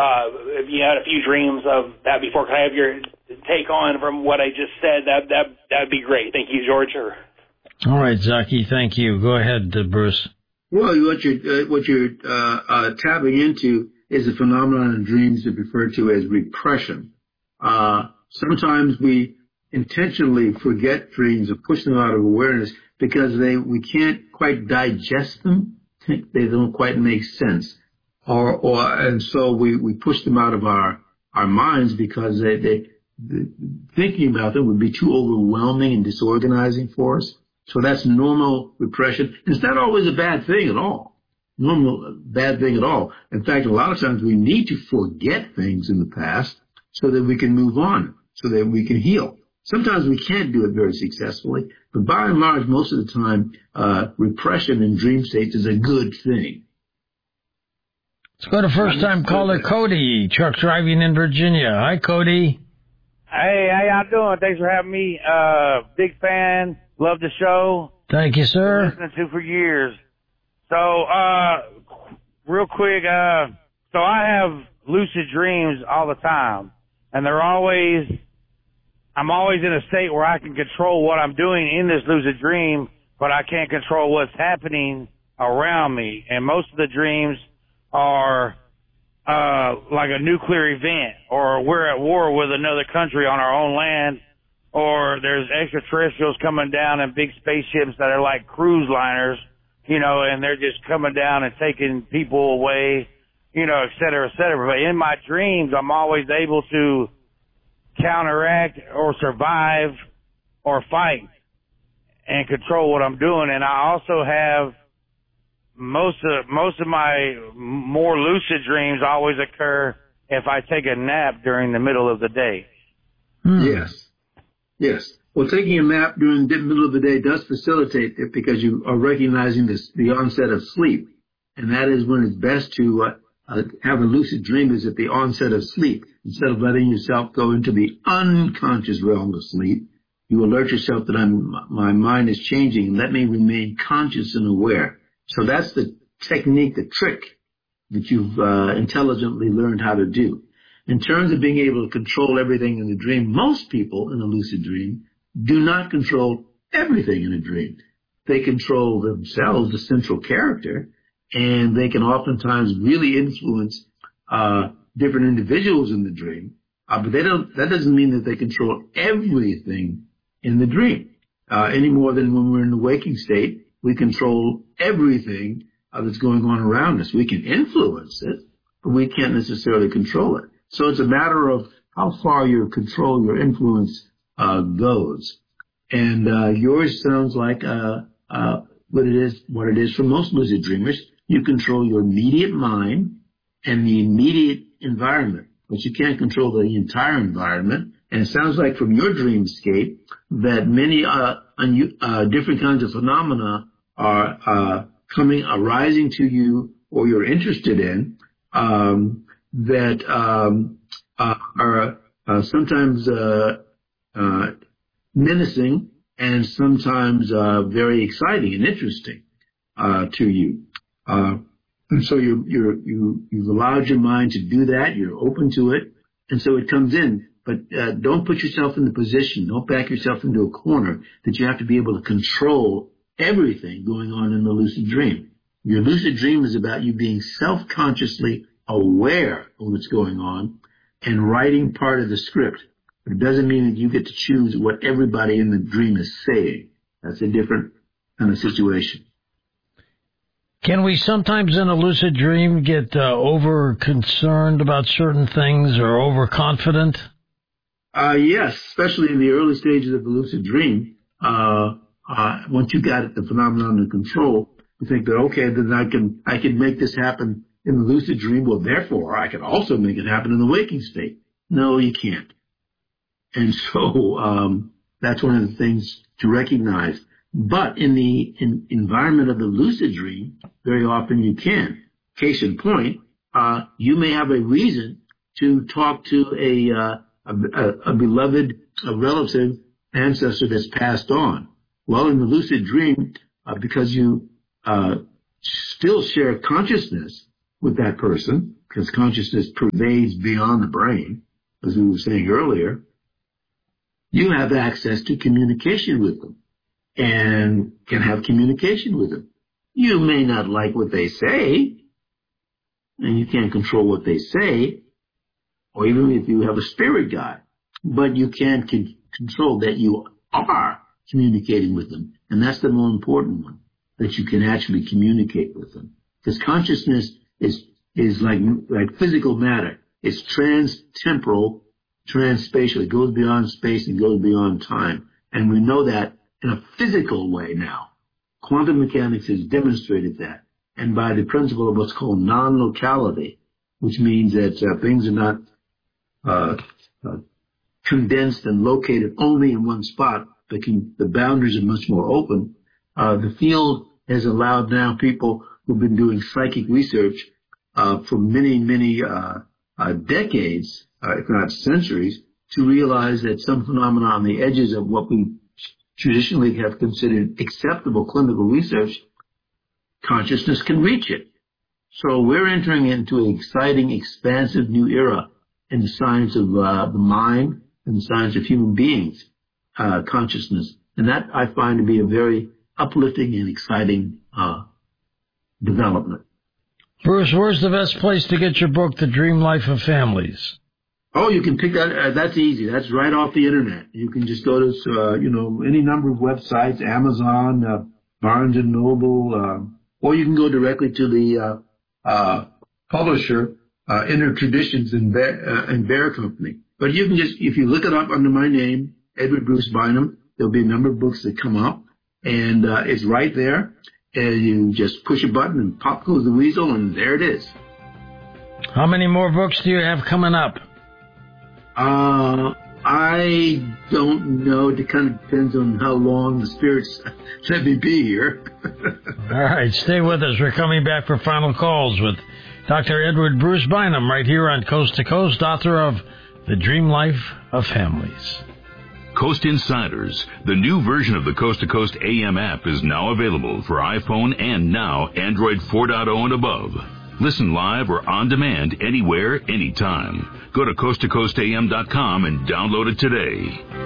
if you had a few dreams of that before, can I have your take on from what I just said? That'd be great. Thank you, George. All right, Zaki, thank you. Go ahead, Bruce. Well, what you're tapping into is a phenomenon in dreams that's referred to as repression. Sometimes we intentionally forget dreams or push them out of awareness because we can't quite digest them. They don't quite make sense. And so we push them out of our minds because they thinking about them would be too overwhelming and disorganizing for us. So that's normal repression. It's not always a bad thing at all. Bad thing at all. In fact, a lot of times we need to forget things in the past so that we can move on, so that we can heal. Sometimes we can't do it very successfully, but by and large, most of the time, repression in dream states is a good thing. Let's go to first-time caller Cody, truck driving in Virginia. Hi, Cody. Hey, how y'all doing? Thanks for having me. Big fan. Love the show. Thank you, sir. Been listening to for years. So, real quick, so I have lucid dreams all the time, and I'm always in a state where I can control what I'm doing in this lucid dream, but I can't control what's happening around me. And most of the dreams are like a nuclear event, or we're at war with another country on our own land, or there's extraterrestrials coming down in big spaceships that are like cruise liners, and they're just coming down and taking people away, et cetera, et cetera. But in my dreams, I'm always able to counteract or survive or fight and control what I'm doing. And I also have most of my more lucid dreams always occur if I take a nap during the middle of the day. Yes. Well, taking a nap during the middle of the day does facilitate it because you are recognizing the onset of sleep. And that is when it's best to have a lucid dream is at the onset of sleep. Instead of letting yourself go into the unconscious realm of sleep, you alert yourself that my mind is changing and let me remain conscious and aware. So that's the technique, the trick that you've intelligently learned how to do. In terms of being able to control everything in the dream, most people in a lucid dream do not control everything in a dream. They control themselves, the central character, and they can oftentimes really influence different individuals in the dream. But that doesn't mean that they control everything in the dream any more than when we're in the waking state. We control everything that's going on around us. We can influence it, but we can't necessarily control it. So it's a matter of how far your control, your influence goes. And yours sounds like what it is for most lucid dreamers. You control your immediate mind and the immediate environment, but you can't control the entire environment. And it sounds like from your dreamscape that many different kinds of phenomena are arising to you or you're interested in that are sometimes menacing and sometimes very exciting and interesting to you. And so you've allowed your mind to do that. You're open to it, and so it comes in. But don't put yourself in the position. Don't back yourself into a corner that you have to be able to control everything going on in the lucid dream. Your lucid dream is about you being self-consciously aware of what's going on and writing part of the script. But it doesn't mean that you get to choose what everybody in the dream is saying. That's a different kind of situation. Can we sometimes in a lucid dream get over-concerned about certain things or overconfident? Yes, especially in the early stages of the lucid dream. Once you got the phenomenon under control, you think that, okay, then I can make this happen in the lucid dream. Well, therefore, I can also make it happen in the waking state. No, you can't. And so that's one of the things to recognize. But in the environment of the lucid dream, very often you can. Case in point, you may have a reason to talk to a beloved relative ancestor that's passed on. Well, in the lucid dream, because you still share consciousness with that person, because consciousness pervades beyond the brain, as we were saying earlier, you have access to communication with them and can have communication with them. You may not like what they say, and you can't control what they say, or even if you have a spirit guide, but you can control that you are communicating with them. And that's the more important one, that you can actually communicate with them. Because consciousness is like physical matter. It's trans-temporal, trans-spatial. It goes beyond space and goes beyond time. And we know that in a physical way now. Quantum mechanics has demonstrated that. And by the principle of what's called non-locality, which means that things are not condensed and located only in one spot, the boundaries are much more open. The field has allowed now people who've been doing psychic research for many, many decades, if not centuries, to realize that some phenomena on the edges of what we traditionally have considered acceptable clinical research, consciousness can reach it. So we're entering into an exciting, expansive new era in the science of the mind and the science of human beings, consciousness. And that I find to be a very uplifting and exciting development. Bruce, where's the best place to get your book, The Dream Life of Families? Oh, you can pick that. That's easy. That's right off the internet. You can just go to, any number of websites, Amazon, Barnes and Noble, or you can go directly to the publisher, Inner Traditions and Bear Company. But you can just, if you look it up under my name, Edward Bruce Bynum, there'll be a number of books that come up, and it's right there. And you just push a button and pop goes the weasel, and there it is. How many more books do you have coming up? I don't know. It kind of depends on how long the spirits let me be here. All right, stay with us. We're coming back for final calls with Dr. Edward Bruce Bynum right here on Coast to Coast, author of The Dream Life of Families. Coast Insiders, the new version of the Coast to Coast AM app, is now available for iPhone and now Android 4.0 and above. Listen live or on demand anywhere, anytime. Go to coasttocoastam.com and download it today.